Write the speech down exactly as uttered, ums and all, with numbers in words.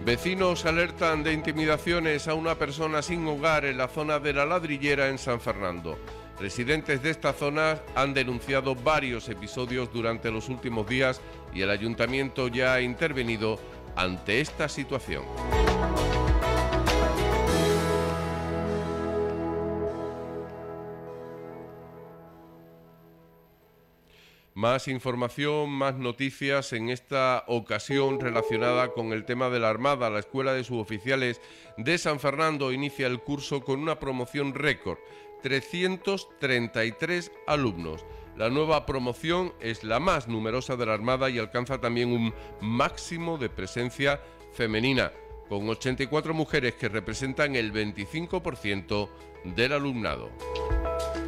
Vecinos alertan de intimidaciones a una persona sin hogar en la zona de La Ladrillera en San Fernando. Residentes de esta zona han denunciado varios episodios durante los últimos días y el ayuntamiento ya ha intervenido ante esta situación. Más información, más noticias, en esta ocasión relacionada con el tema de la Armada. La Escuela de Suboficiales de San Fernando inicia el curso con una promoción récord, trescientos treinta y tres alumnos. La nueva promoción es la más numerosa de la Armada y alcanza también un máximo de presencia femenina, con ochenta y cuatro mujeres que representan el veinticinco por ciento del alumnado.